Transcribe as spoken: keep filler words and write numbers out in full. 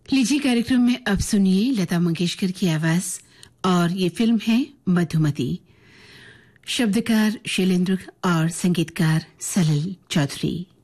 लीजिए कार्यक्रम में अब सुनिए लता मंगेशकर की आवाज और ये फिल्म है मधुमती। शब्दकार शैलेंद्र और संगीतकार सलिल चौधरी।